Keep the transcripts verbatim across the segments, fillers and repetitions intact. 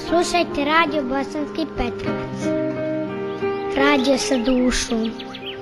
Slušajte radio Bosanski Petrovac. Radio sa dušom.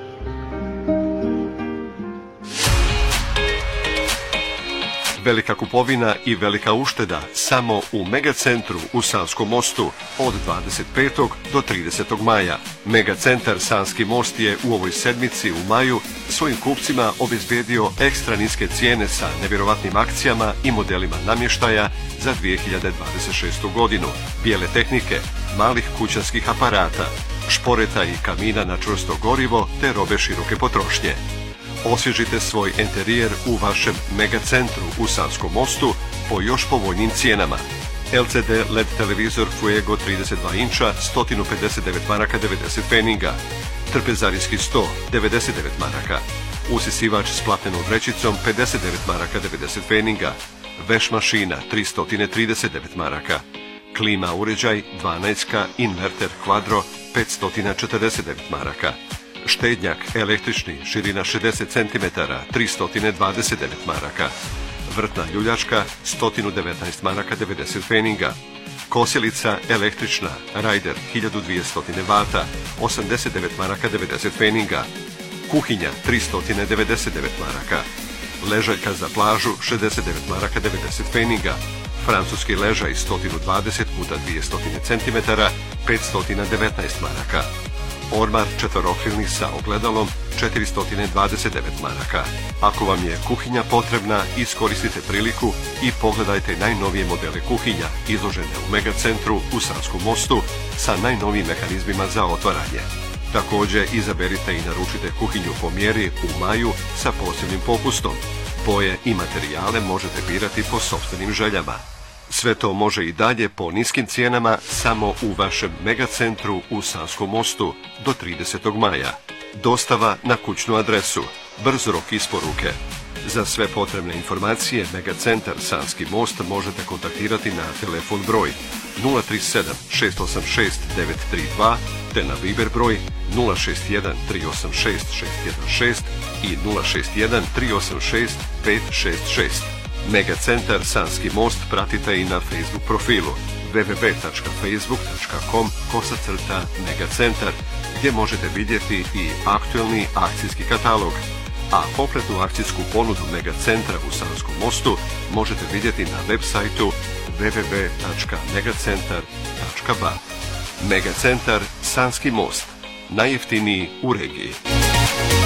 Velika kupovina i velika ušteda samo u Megacentru u Sanskom mostu od dvadeset petog do tridesetog maja. Megacentar Sanski most je u ovoj sedmici u maju svojim kupcima obezbedio ekstra niske cijene sa nevjerovatnim akcijama i modelima namještaja za dvije hiljade dvadeset šestu godinu, bijele tehnike, malih kućanskih aparata, šporeta i kamina na čvrsto gorivo te robe široke potrošnje. Osvježite svoj enterijer u vašem Megacentru u Sanskom mostu po još povoljnim cijenama. L C D L E D televizor Fuego trideset dva inča sto pedeset devet maraka devedeset pfeniga, trpezarijski sto devedeset devet maraka, usisivač s platnenom vrećicom pedeset devet maraka devedeset pfeniga, veš mašina tristo trideset devet maraka, klima uređaj dvanaest inverter Quadro petsto četrdeset devet maraka, štednjak električni širina šezdeset centimetara tristo dvadeset devet maraka, vrtna ljuljačka sto devetnaest maraka devedeset pfeniga, kosilica električna Raider hiljadu dvjesto vata osamdeset devet maraka devedeset pfeniga, kuhinja tristo devedeset devet maraka, ležaljka za plažu šezdeset devet maraka devedeset pfeniga, francuski ležaj sto dvadeset puta dvjesto centimetara petsto devetnaest maraka, ormar četverokrilni sa ogledalom četiristo dvadeset devet maraka. Ako vam je kuhinja potrebna, iskoristite priliku i pogledajte najnovije modele kuhinja izložene u Megacentru u Sanskom mostu sa najnovijim mehanizmima za otvaranje. Također izaberite i naručite kuhinju po mjeri u maju sa posebnim popustom. Boje i materijale možete birati po sopstvenim željama. Sve to može i dalje po niskim cijenama samo u vašem Megacentru u Sanskom mostu do tridesetog maja. Dostava na kućnu adresu, brz rok isporuke. Za sve potrebne informacije Megacentar Sanski most možete kontaktirati na telefon broj nula tri sedam šest osam šest devet tri dva te na Viber broj nula šest jedan tri osam šest šest jedan šest i nula šest jedan tri osam šest pet šest šest. Megacentar Sanski most pratite i na Facebook profilu w w w tačka facebook tačka com kosacrta Megacentar gdje možete vidjeti i aktualni akcijski katalog, a kompletnu akcijsku ponudu Megacentra u Sanskom mostu možete vidjeti na web sajtu w w w tačka megacentar tačka ba. Megacentar Sanski most, najjeftiniji u regiji.